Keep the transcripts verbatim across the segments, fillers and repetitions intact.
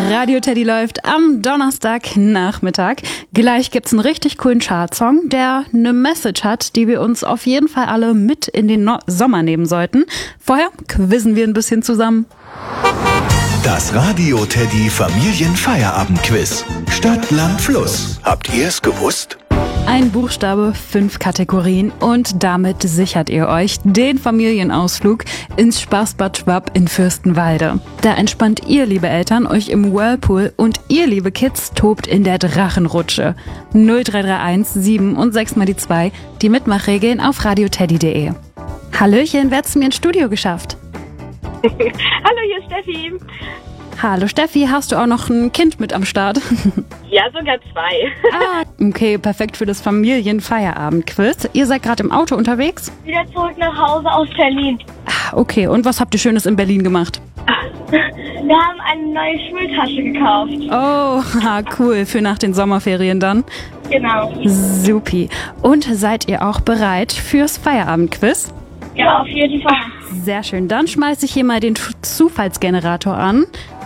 Radio Teddy läuft am Donnerstagnachmittag. Gleich gibt's einen richtig coolen Chartsong, der eine Message hat, die wir uns auf jeden Fall alle mit in den no- Sommer nehmen sollten. Vorher quizzen wir ein bisschen zusammen. Das Radio Teddy Familienfeierabendquiz. Stadt, Land, Fluss. Habt ihr es gewusst? Ein Buchstabe, fünf Kategorien und damit sichert ihr euch den Familienausflug ins Spaßbad Schwab in Fürstenwalde. Da entspannt ihr, liebe Eltern, euch im Whirlpool und ihr, liebe Kids, tobt in der Drachenrutsche. null drei drei eins sieben und sechs mal die zwei, die Mitmachregeln auf radioteddy punkt de. Hallöchen, wer hat's mir ins Studio geschafft? Hallo, hier ist Steffi. Hallo Steffi, hast du auch noch ein Kind mit am Start? Ja, sogar zwei. Ah, okay, perfekt für das Familienfeierabendquiz. Ihr seid gerade im Auto unterwegs? Wieder zurück nach Hause aus Berlin. Ah, okay, und was habt ihr Schönes in Berlin gemacht? Wir haben eine neue Schultasche gekauft. Oh, ah, cool, für nach den Sommerferien dann. Genau. Supi. Und seid ihr auch bereit fürs Feierabendquiz? Ja, auf jeden Fall. Sehr schön, dann schmeiße ich hier mal den Zufallsgenerator an.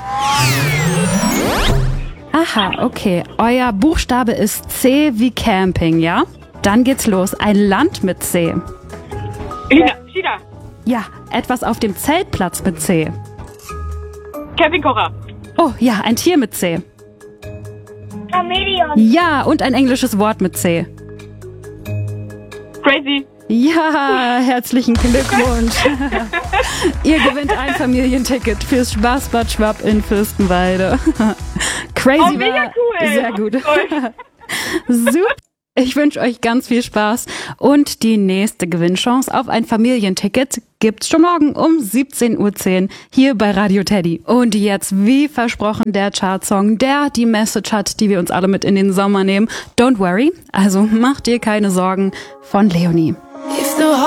Aha, okay. Euer Buchstabe ist C wie Camping, ja? Dann geht's los. Ein Land mit C. China. China. Ja, etwas auf dem Zeltplatz mit C. Campingkocher. Oh, ja, ein Tier mit C. Chameleon. Ja, und ein englisches Wort mit C. Crazy. Ja, herzlichen Glückwunsch. Ihr gewinnt ein Familienticket fürs Spaßbad Schwab in Fürstenwalde. Crazy Oh, mega war cool. sehr gut. Cool. Super. Ich wünsche euch ganz viel Spaß und die nächste Gewinnchance auf ein Familienticket gibt's schon morgen um siebzehn Uhr zehn hier bei Radio Teddy. Und jetzt, wie versprochen, der Chartsong, der die Message hat, die wir uns alle mit in den Sommer nehmen. Don't worry, also macht dir keine Sorgen, von Leonie.